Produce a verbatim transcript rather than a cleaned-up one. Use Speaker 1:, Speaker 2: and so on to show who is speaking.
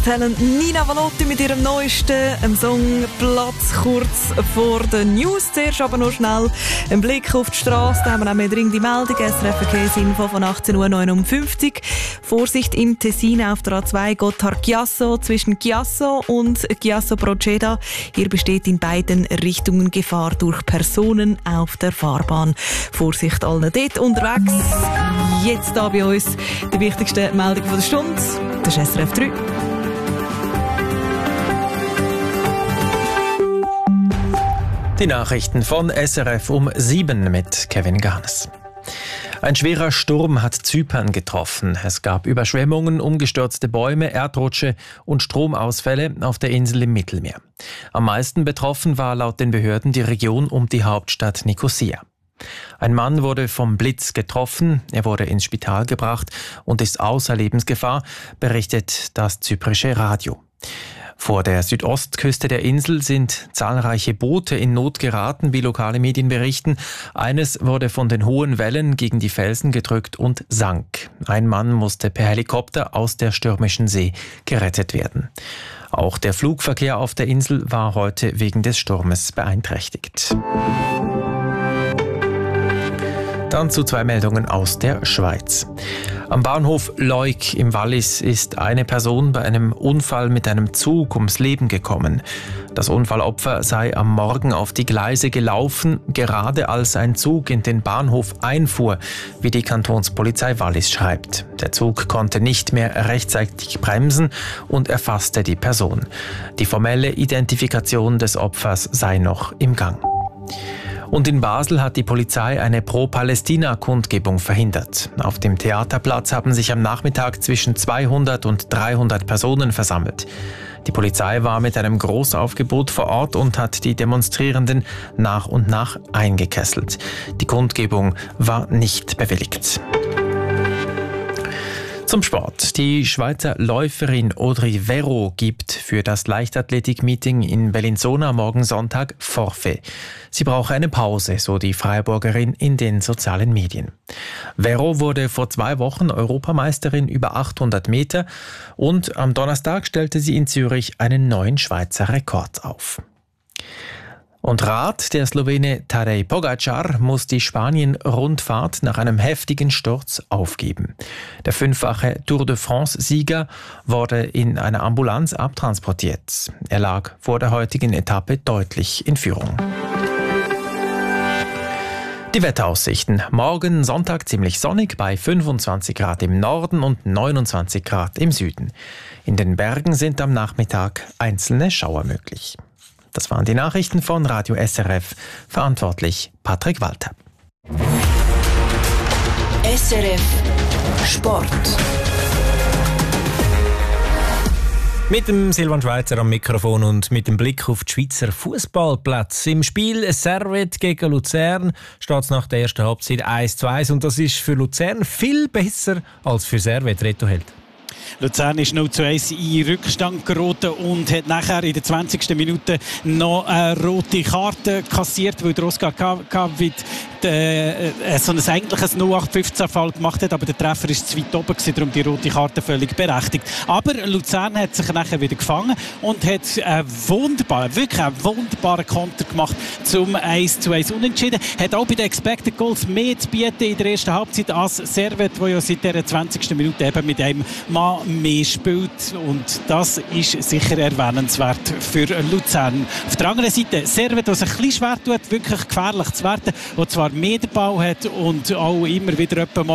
Speaker 1: Talent Nina Valotti mit ihrem neuesten ähm, Song «Platz» kurz vor den News. Zuerst aber noch schnell ein Blick auf die Straße. Da haben wir auch mehr dringende Meldung. S R F Verkehrsinfo von achtzehn Uhr neunundfünfzig. Vorsicht im Tessin auf der A zwei Gotthard-Chiasso zwischen Chiasso und Chiasso Proceda. Hier besteht in beiden Richtungen Gefahr durch Personen auf der Fahrbahn. Vorsicht allen dort unterwegs. Jetzt da bei uns die wichtigste Meldung von der Stunde. Das ist S R F drei.
Speaker 2: Die Nachrichten von S R F um sieben mit Kevin Garnes. Ein schwerer Sturm hat Zypern getroffen. Es gab Überschwemmungen, umgestürzte Bäume, Erdrutsche und Stromausfälle auf der Insel im Mittelmeer. Am meisten betroffen war laut den Behörden die Region um die Hauptstadt Nikosia. Ein Mann wurde vom Blitz getroffen, er wurde ins Spital gebracht und ist außer Lebensgefahr, berichtet das zyprische Radio. Vor der Südostküste der Insel sind zahlreiche Boote in Not geraten, wie lokale Medien berichten. Eines wurde von den hohen Wellen gegen die Felsen gedrückt und sank. Ein Mann musste per Helikopter aus der stürmischen See gerettet werden. Auch der Flugverkehr auf der Insel war heute wegen des Sturmes beeinträchtigt. Dann zu zwei Meldungen aus der Schweiz. Am Bahnhof Leuk im Wallis ist eine Person bei einem Unfall mit einem Zug ums Leben gekommen. Das Unfallopfer sei am Morgen auf die Gleise gelaufen, gerade als ein Zug in den Bahnhof einfuhr, wie die Kantonspolizei Wallis schreibt. Der Zug konnte nicht mehr rechtzeitig bremsen und erfasste die Person. Die formelle Identifikation des Opfers sei noch im Gang. Und in Basel hat die Polizei eine Pro-Palästina-Kundgebung verhindert. Auf dem Theaterplatz haben sich am Nachmittag zwischen zweihundert und dreihundert Personen versammelt. Die Polizei war mit einem Großaufgebot vor Ort und hat die Demonstrierenden nach und nach eingekesselt. Die Kundgebung war nicht bewilligt. Zum Sport. Die Schweizer Läuferin Audrey Verreau gibt für das Leichtathletik-Meeting in Bellinzona morgen Sonntag Forfait. Sie brauche eine Pause, so die Freiburgerin in den sozialen Medien. Verreau wurde vor zwei Wochen Europameisterin über achthundert Meter und am Donnerstag stellte sie in Zürich einen neuen Schweizer Rekord auf. Und Rad, der Slowene Tadej Pogačar muss die Spanien-Rundfahrt nach einem heftigen Sturz aufgeben. Der fünffache Tour de France-Sieger wurde in einer Ambulanz abtransportiert. Er lag vor der heutigen Etappe deutlich in Führung. Die Wetteraussichten. Morgen Sonntag ziemlich sonnig bei fünfundzwanzig Grad im Norden und neunundzwanzig Grad im Süden. In den Bergen sind am Nachmittag einzelne Schauer möglich. Das waren die Nachrichten von Radio S R F. Verantwortlich Patrick Walter.
Speaker 3: S R F Sport.
Speaker 4: Mit dem Silvan Schweizer am Mikrofon und mit dem Blick auf die Schweizer Fußballplätze. Im Spiel Servette gegen Luzern steht es nach der ersten Halbzeit eins zu eins und das ist für Luzern viel besser als für Servette. Reto Held.
Speaker 5: Luzern ist null zu eins in Rückstand geraten und hat nachher in der zwanzigsten Minute noch eine rote Karte kassiert, weil der Oscar Kavit äh, so ein eigentliches null acht fünfzehn Fall gemacht hat, aber der Treffer ist zu weit oben gewesen, darum die rote Karte völlig berechtigt. Aber Luzern hat sich nachher wieder gefangen und hat einen wunderbaren, wirklich einen wunderbaren Konter gemacht zum eins zu eins Unentschieden. Hat auch bei den Expected Goals mehr zu bieten in der ersten Halbzeit als Servette, der ja seit der zwanzigsten Minute eben mit einem Mann mehr spielt und das ist sicher erwähnenswert für Luzern. Auf der anderen Seite Servette, was sich ein bisschen schwer tut, wirklich gefährlich zu werden, der zwar mehr den Ball hat und auch immer wieder mal